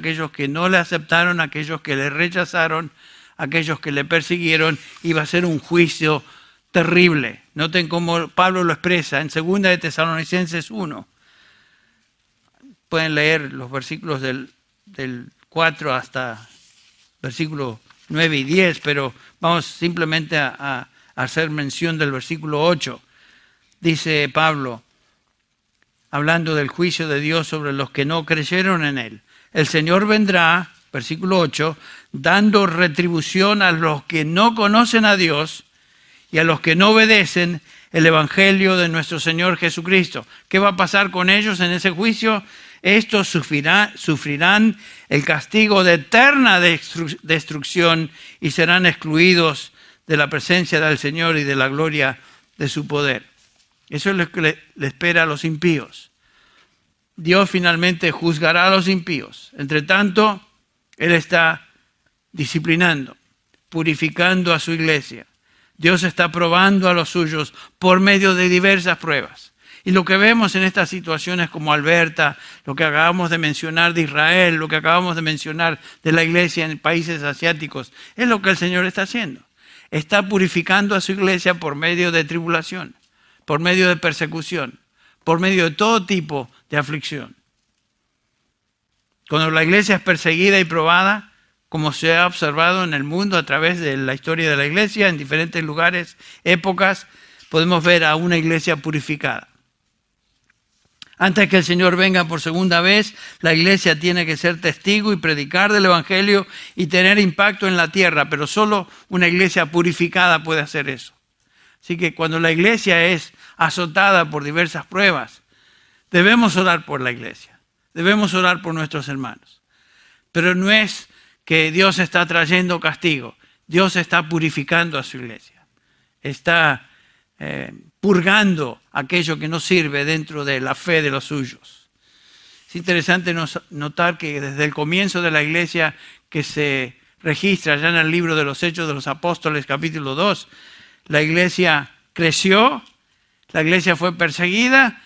aquellos que no le aceptaron, aquellos que le rechazaron, aquellos que le persiguieron. Iba a ser un juicio terrible. Noten cómo Pablo lo expresa en 2 de Tesalonicenses 1. Pueden leer los versículos del 4 hasta versículo 9 y 10, pero vamos simplemente a hacer mención del versículo 8. Dice Pablo, hablando del juicio de Dios sobre los que no creyeron en Él. El Señor vendrá, versículo 8, dando retribución a los que no conocen a Dios y a los que no obedecen el Evangelio de nuestro Señor Jesucristo. ¿Qué va a pasar con ellos en ese juicio? Estos sufrirán el castigo de eterna destrucción y serán excluidos de la presencia del Señor y de la gloria de su poder. Eso es lo que le espera a los impíos. Dios finalmente juzgará a los impíos. Entre tanto, Él está disciplinando, purificando a su iglesia. Dios está probando a los suyos por medio de diversas pruebas. Y lo que vemos en estas situaciones como Alberta, lo que acabamos de mencionar de Israel, lo que acabamos de mencionar de la iglesia en países asiáticos, es lo que el Señor está haciendo. Está purificando a su iglesia por medio de tribulación, por medio de persecución, por medio de todo tipo de aflicción. Cuando la iglesia es perseguida y probada, como se ha observado en el mundo a través de la historia de la iglesia, en diferentes lugares, épocas, podemos ver a una iglesia purificada. Antes que el Señor venga por segunda vez, la iglesia tiene que ser testigo y predicar del Evangelio y tener impacto en la tierra, pero solo una iglesia purificada puede hacer eso. Así que cuando la iglesia es azotada por diversas pruebas, debemos orar por la iglesia, debemos orar por nuestros hermanos. Pero no es que Dios está trayendo castigo, Dios está purificando a su iglesia. Está purgando aquello que no sirve dentro de la fe de los suyos. Es interesante notar que desde el comienzo de la iglesia, que se registra ya en el libro de los Hechos de los Apóstoles, capítulo 2, la iglesia creció, la iglesia fue perseguida,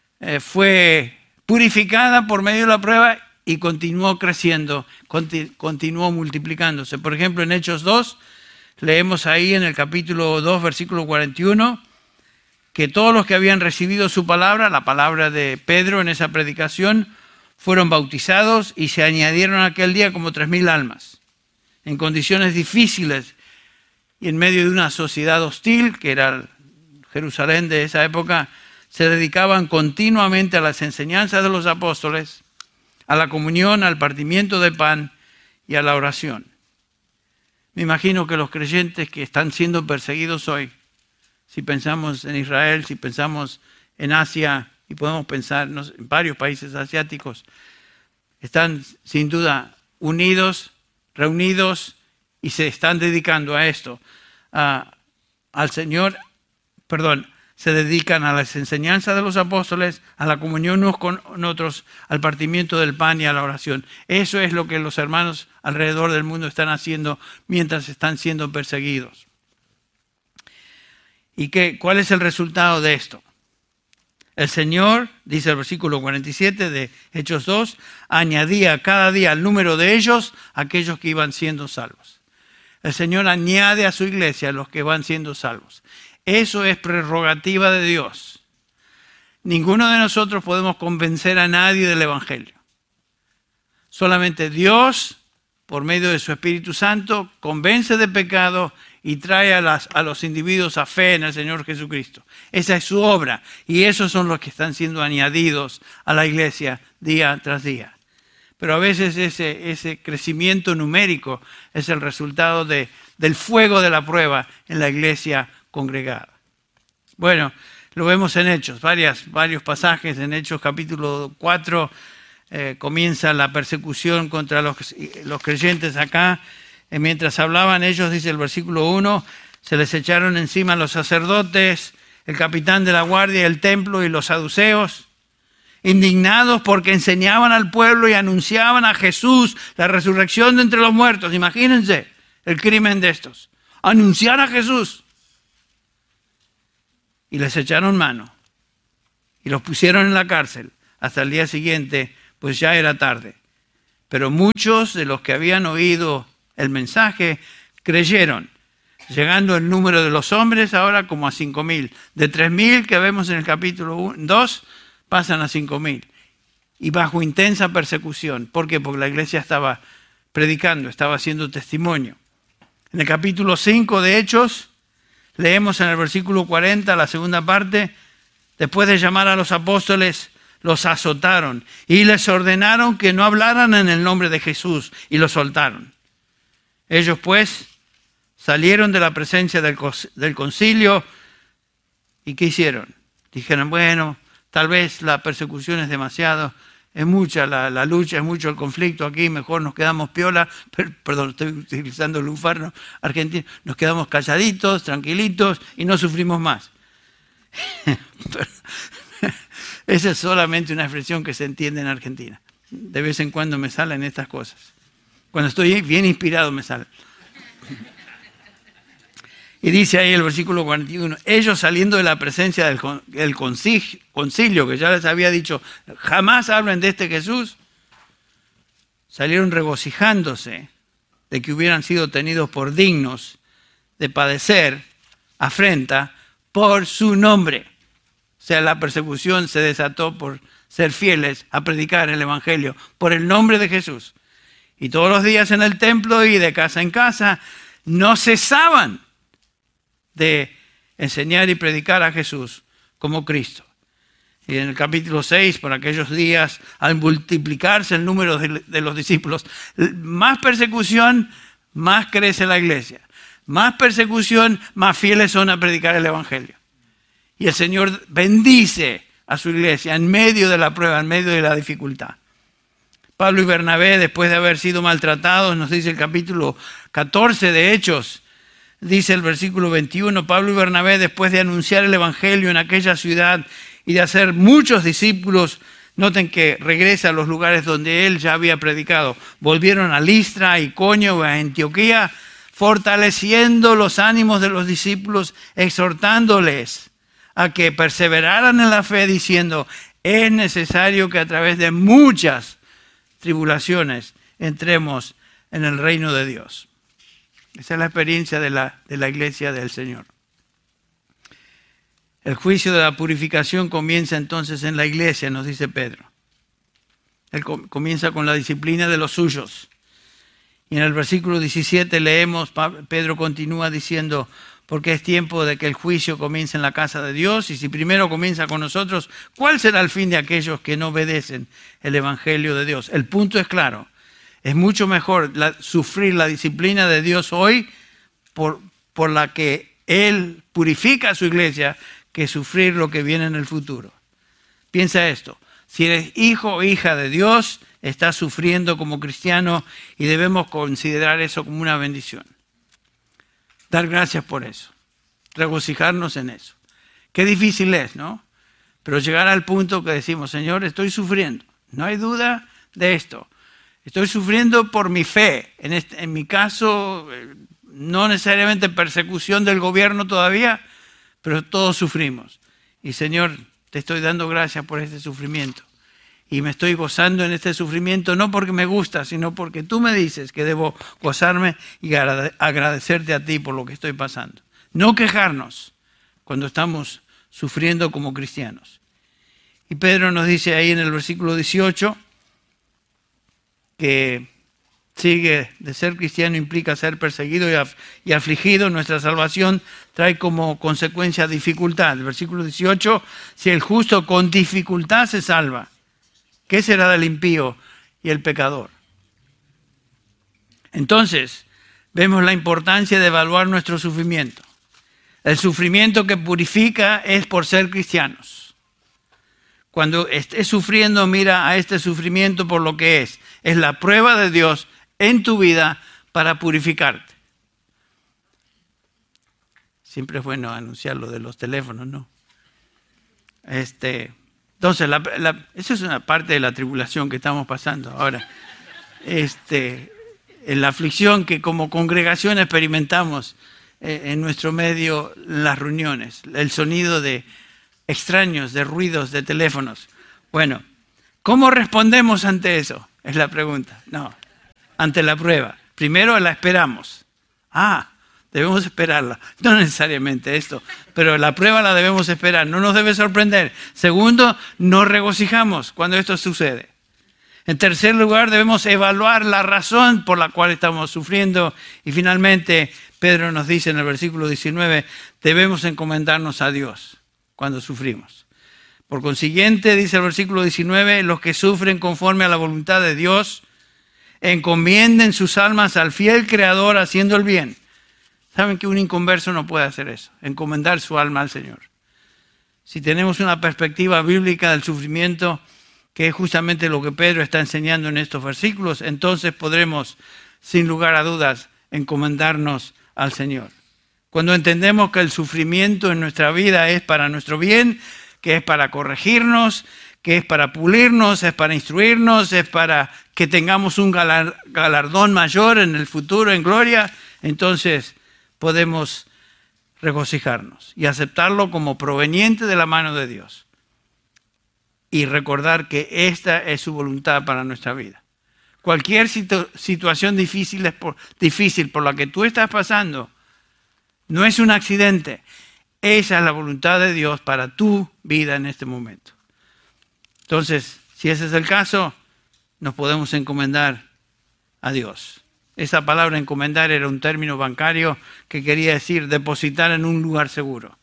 fue purificada por medio de la prueba y continuó creciendo, continuó multiplicándose. Por ejemplo, en Hechos 2, leemos ahí en el capítulo 2, versículo 41, que todos los que habían recibido su palabra, la palabra de Pedro en esa predicación, fueron bautizados y se añadieron aquel día como 3,000 almas, en condiciones difíciles y en medio de una sociedad hostil, que era Jerusalén de esa época. Se dedicaban continuamente a las enseñanzas de los apóstoles, a la comunión, al partimiento de pan y a la oración. Me imagino que los creyentes que están siendo perseguidos hoy, si pensamos en Israel, si pensamos en Asia, y podemos pensar en varios países asiáticos, están sin duda unidos, reunidos, y se están dedicando a esto, al Señor, se dedican a las enseñanzas de los apóstoles, a la comunión unos con otros, al partimiento del pan y a la oración. Eso es lo que los hermanos alrededor del mundo están haciendo mientras están siendo perseguidos. ¿Y cuál es el resultado de esto? El Señor, dice el versículo 47 de Hechos 2, añadía cada día al número de ellos aquellos que iban siendo salvos. El Señor añade a su iglesia a los que van siendo salvos. Eso es prerrogativa de Dios. Ninguno de nosotros podemos convencer a nadie del Evangelio. Solamente Dios, por medio de su Espíritu Santo, convence de pecado y trae a los individuos a fe en el Señor Jesucristo. Esa es su obra, y esos son los que están siendo añadidos a la iglesia día tras día. Pero a veces ese crecimiento numérico es el resultado del fuego de la prueba en la iglesia congregada. Bueno, lo vemos en Hechos, varios pasajes. En Hechos capítulo 4 comienza la persecución contra los creyentes acá. Mientras hablaban ellos, dice el versículo 1, se les echaron encima los sacerdotes, el capitán de la guardia del templo y los saduceos, indignados porque enseñaban al pueblo y anunciaban a Jesús la resurrección de entre los muertos. Imagínense el crimen de estos. Anunciar a Jesús. Y les echaron mano y los pusieron en la cárcel hasta el día siguiente, pues ya era tarde. Pero muchos de los que habían oído el mensaje creyeron, llegando el número de los hombres ahora como a 5.000. De 3.000 que vemos en el capítulo 2, pasan a 5.000. Y bajo intensa persecución. ¿Por qué? Porque la iglesia estaba predicando, estaba haciendo testimonio. En el capítulo 5 de Hechos, leemos en el versículo 40, la segunda parte, después de llamar a los apóstoles, los azotaron y les ordenaron que no hablaran en el nombre de Jesús y los soltaron. Ellos pues salieron de la presencia del concilio y ¿qué hicieron? Dijeron, bueno, tal vez la persecución es demasiado, es mucha la lucha, es mucho el conflicto aquí, mejor nos quedamos piola, perdón, estoy utilizando el lunfarno argentino, nos quedamos calladitos, tranquilitos y no sufrimos más. Esa es solamente una expresión que se entiende en Argentina. De vez en cuando me salen estas cosas. Cuando estoy bien inspirado me salen. Y dice ahí el versículo 41, ellos saliendo de la presencia del concilio, que ya les había dicho, jamás hablen de este Jesús, salieron regocijándose de que hubieran sido tenidos por dignos de padecer afrenta por su nombre. O sea, la persecución se desató por ser fieles a predicar el evangelio por el nombre de Jesús. Y todos los días en el templo y de casa en casa no cesaban de enseñar y predicar a Jesús como Cristo. Y en el capítulo 6, por aquellos días, al multiplicarse el número de los discípulos, más persecución, más crece la iglesia. Más persecución, más fieles son a predicar el evangelio. Y el Señor bendice a su iglesia en medio de la prueba, en medio de la dificultad. Pablo y Bernabé, después de haber sido maltratados, nos dice el capítulo 14 de Hechos, dice el versículo 21, Pablo y Bernabé, después de anunciar el evangelio en aquella ciudad y de hacer muchos discípulos, noten que regresa a los lugares donde él ya había predicado, volvieron a Listra, a Iconio, a Antioquía, fortaleciendo los ánimos de los discípulos, exhortándoles a que perseveraran en la fe, diciendo, es necesario que a través de muchas tribulaciones entremos en el reino de Dios. Esa es la experiencia de la iglesia del Señor. El juicio de la purificación comienza entonces en la iglesia, nos dice Pedro. Él comienza con la disciplina de los suyos. Y en el versículo 17 leemos, Pedro continúa diciendo, porque es tiempo de que el juicio comience en la casa de Dios, y si primero comienza con nosotros, ¿cuál será el fin de aquellos que no obedecen el evangelio de Dios? El punto es claro, es mucho mejor sufrir la disciplina de Dios hoy por la que Él purifica a su iglesia, que sufrir lo que viene en el futuro. Piensa esto, si eres hijo o hija de Dios, estás sufriendo como cristiano y debemos considerar eso como una bendición. Dar gracias por eso, regocijarnos en eso. Qué difícil es, ¿no? Pero llegar al punto que decimos, Señor, estoy sufriendo, no hay duda de esto. Estoy sufriendo por mi fe, en mi caso, no necesariamente persecución del gobierno todavía, pero todos sufrimos. Y Señor, te estoy dando gracias por este sufrimiento. Y me estoy gozando en este sufrimiento, no porque me gusta, sino porque tú me dices que debo gozarme y agradecerte a ti por lo que estoy pasando. No quejarnos cuando estamos sufriendo como cristianos. Y Pedro nos dice ahí en el versículo 18 que sigue de ser cristiano implica ser perseguido y afligido. Nuestra salvación trae como consecuencia dificultad. El versículo 18, si el justo con dificultad se salva, ¿qué será del impío y el pecador? Entonces, vemos la importancia de evaluar nuestro sufrimiento. El sufrimiento que purifica es por ser cristianos. Cuando estés sufriendo, mira a este sufrimiento por lo que es. Es la prueba de Dios en tu vida para purificarte. Siempre es bueno anunciar lo de los teléfonos, ¿no? Entonces, esa es una parte de la tribulación que estamos pasando ahora. En la aflicción que como congregación experimentamos en nuestro medio, las reuniones, el sonido de extraños, de ruidos, de teléfonos. Bueno, ¿cómo respondemos ante eso? Es la pregunta. No, ante la prueba. Primero la esperamos. Debemos esperarla. No necesariamente esto, pero la prueba la debemos esperar. No nos debe sorprender. Segundo, nos regocijamos cuando esto sucede. En tercer lugar, debemos evaluar la razón por la cual estamos sufriendo. Y finalmente, Pedro nos dice en el versículo 19, debemos encomendarnos a Dios cuando sufrimos. Por consiguiente, dice el versículo 19, los que sufren conforme a la voluntad de Dios, encomienden sus almas al fiel Creador haciendo el bien. ¿Saben que un inconverso no puede hacer eso? Encomendar su alma al Señor. Si tenemos una perspectiva bíblica del sufrimiento, que es justamente lo que Pedro está enseñando en estos versículos, entonces podremos, sin lugar a dudas, encomendarnos al Señor. Cuando entendemos que el sufrimiento en nuestra vida es para nuestro bien, que es para corregirnos, que es para pulirnos, es para instruirnos, es para que tengamos un galardón mayor en el futuro, en gloria, entonces podemos regocijarnos y aceptarlo como proveniente de la mano de Dios. Y recordar que esta es su voluntad para nuestra vida. Cualquier situación difícil por la que tú estás pasando no es un accidente. Esa es la voluntad de Dios para tu vida en este momento. Entonces, si ese es el caso, nos podemos encomendar a Dios. Esa palabra encomendar era un término bancario que quería decir depositar en un lugar seguro.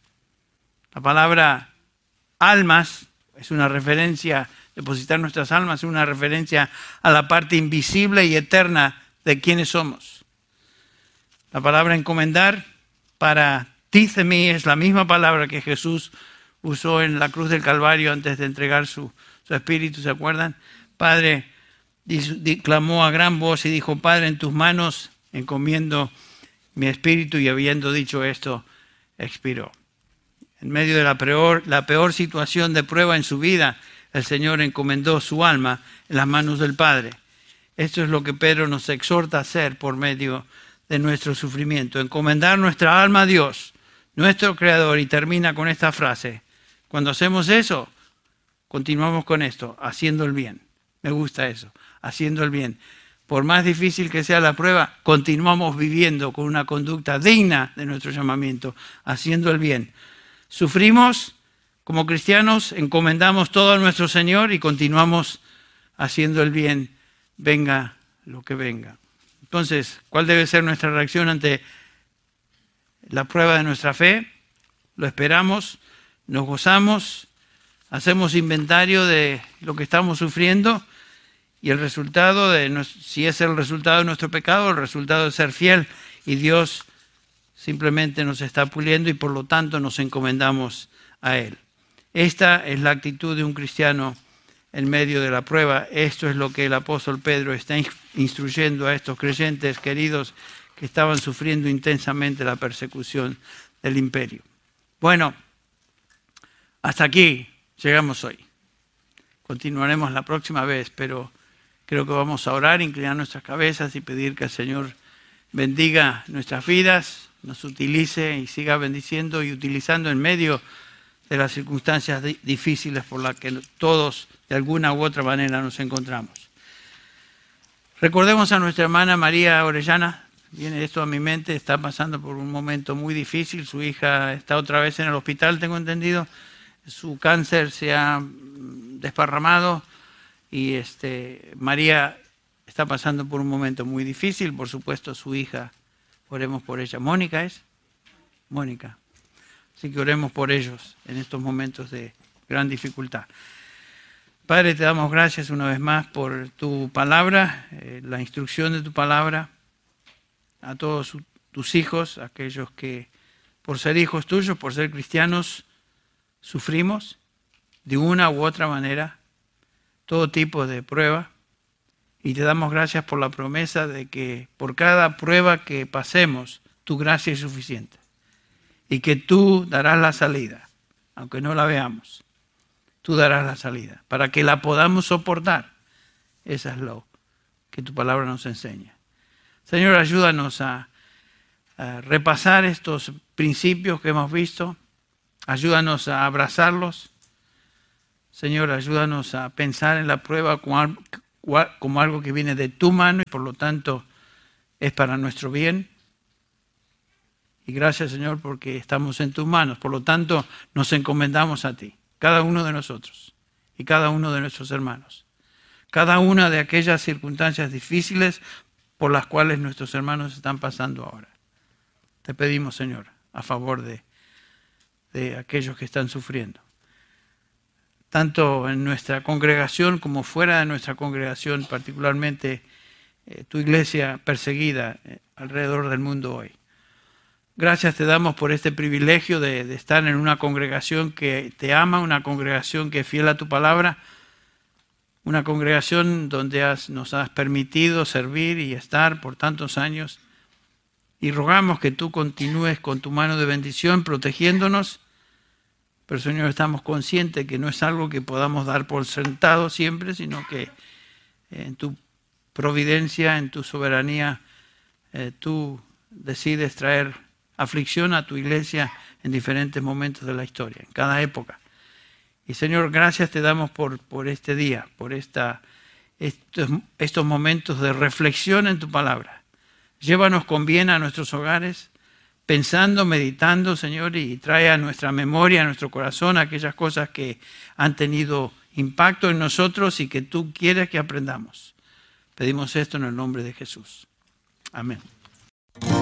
La palabra almas es una referencia, depositar nuestras almas es una referencia a la parte invisible y eterna de quienes somos. La palabra encomendar para títhemi es la misma palabra que Jesús usó en la cruz del Calvario antes de entregar su espíritu, ¿se acuerdan? Padre, clamó a gran voz y dijo, Padre, en tus manos encomiendo mi espíritu, y habiendo dicho esto, expiró. En medio de la peor situación de prueba en su vida, el Señor encomendó su alma en las manos del Padre. Esto es lo que Pedro nos exhorta a hacer por medio de nuestro sufrimiento, encomendar nuestra alma a Dios, nuestro Creador, y termina con esta frase. Cuando hacemos eso, continuamos con esto, haciendo el bien. Me gusta eso, haciendo el bien. Por más difícil que sea la prueba, continuamos viviendo con una conducta digna de nuestro llamamiento, haciendo el bien. Sufrimos como cristianos, encomendamos todo a nuestro Señor y continuamos haciendo el bien, venga lo que venga. Entonces, ¿cuál debe ser nuestra reacción ante la prueba de nuestra fe? Lo esperamos, nos gozamos, hacemos inventario de lo que estamos sufriendo y el resultado, si es el resultado de nuestro pecado, el resultado de ser fiel, y Dios simplemente nos está puliendo y por lo tanto nos encomendamos a Él. Esta es la actitud de un cristiano en medio de la prueba. Esto es lo que el apóstol Pedro está instruyendo a estos creyentes queridos que estaban sufriendo intensamente la persecución del imperio. Bueno, hasta aquí llegamos hoy. Continuaremos la próxima vez, pero creo que vamos a orar, inclinar nuestras cabezas y pedir que el Señor bendiga nuestras vidas, nos utilice y siga bendiciendo y utilizando en medio de las circunstancias difíciles por las que todos de alguna u otra manera nos encontramos. Recordemos a nuestra hermana María Orellana. Viene esto a mi mente, está pasando por un momento muy difícil. Su hija está otra vez en el hospital, tengo entendido. Su cáncer se ha desparramado y María está pasando por un momento muy difícil. Por supuesto, su hija, oremos por ella. ¿Mónica es? Mónica. Así que oremos por ellos en estos momentos de gran dificultad. Padre, te damos gracias una vez más por tu palabra, la instrucción de tu palabra a todos tus hijos, aquellos que por ser hijos tuyos, por ser cristianos, sufrimos de una u otra manera todo tipo de prueba. Y te damos gracias por la promesa de que por cada prueba que pasemos, tu gracia es suficiente. Y que tú darás la salida, aunque no la veamos. Tú darás la salida, para que la podamos soportar. Eso es lo que tu palabra nos enseña. Señor, ayúdanos a repasar estos principios que hemos visto. Ayúdanos a abrazarlos. Señor, ayúdanos a pensar en la prueba como algo que viene de tu mano y por lo tanto es para nuestro bien. Y gracias, Señor, porque estamos en tus manos. Por lo tanto, nos encomendamos a ti, cada uno de nosotros y cada uno de nuestros hermanos. Cada una de aquellas circunstancias difíciles por las cuales nuestros hermanos están pasando ahora. Te pedimos, Señor, a favor de aquellos que están sufriendo. Tanto en nuestra congregación como fuera de nuestra congregación, particularmente tu iglesia perseguida alrededor del mundo hoy. Gracias te damos por este privilegio de estar en una congregación que te ama, una congregación que es fiel a tu palabra, una congregación donde nos has permitido servir y estar por tantos años. Y rogamos que tú continúes con tu mano de bendición protegiéndonos. Pero, Señor, estamos conscientes que no es algo que podamos dar por sentado siempre, sino que en tu providencia, en tu soberanía, tú decides traer aflicción a tu iglesia en diferentes momentos de la historia, en cada época. Y, Señor, gracias te damos por este día, por estos momentos de reflexión en tu palabra. Llévanos con bien a nuestros hogares, pensando, meditando, Señor, y trae a nuestra memoria, a nuestro corazón, aquellas cosas que han tenido impacto en nosotros y que tú quieres que aprendamos. Pedimos esto en el nombre de Jesús. Amén.